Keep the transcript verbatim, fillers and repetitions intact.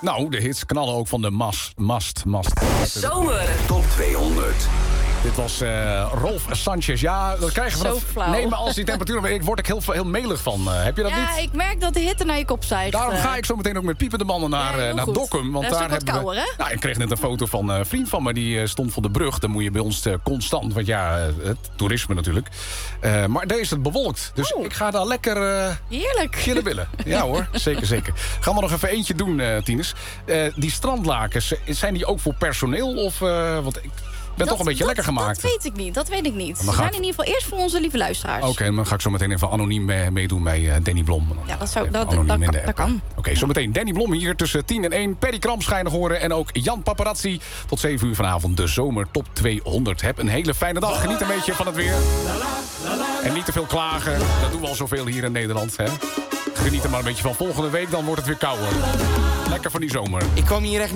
Nou, de hits knallen ook van de mast, mast, mast. Zomer Top tweehonderd. Dit was uh, Rolf Sanchez. Ja, dat krijgen we Zo dat. flauw. Nee, maar als die temperatuur... Ik word ik heel, heel melig van. Uh, heb je dat ja, niet? Ja, ik merk dat de hitte naar je kop zuigt. Daarom ga ik zo meteen ook met piepende mannen naar, ja, uh, naar goed. Dokkum. Want dat is daar ook wat hebben kouder, we... hè? Nou, ik kreeg net een foto van een vriend van me. Die uh, stond voor de brug. Dan moet je bij ons uh, constant. Want ja, uh, het toerisme natuurlijk. Uh, maar daar is het bewolkt. Dus oh. ik ga daar lekker... Uh, Heerlijk. Gillen willen. Ja hoor, zeker, zeker. Gaan we nog even eentje doen, uh, Tines. Uh, die strandlakens, zijn die ook voor personeel? Of, uh, want ik... Ik ben dat, toch een beetje dat, lekker gemaakt. Dat weet ik niet, dat weet ik niet. Ze Maar zijn gaat... in ieder geval eerst voor onze lieve luisteraars. Oké, okay, dan ga ik zo meteen even anoniem meedoen bij uh, Danny Blom. Ja, dat, zou, dat, dat, dat, dat kan. Oké, okay, zo meteen Danny Blom hier tussen tien en één. Perry Krams ga je nog horen. En ook Jan Paparazzi. Tot zeven uur vanavond de Zomer Top tweehonderd. Heb een hele fijne dag. Geniet een beetje van het weer. En niet te veel klagen. Dat doen we al zoveel hier in Nederland. Hè? Geniet er maar een beetje van. Volgende week dan wordt het weer kouder. Lekker van die zomer. Ik kwam hier echt